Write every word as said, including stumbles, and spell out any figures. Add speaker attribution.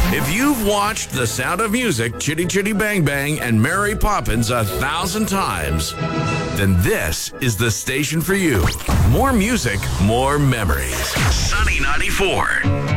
Speaker 1: If you've watched The Sound of Music, Chitty Chitty Bang Bang, and Mary Poppins a thousand times, then this is the station for you. More music, more memories. Sunny ninety-four.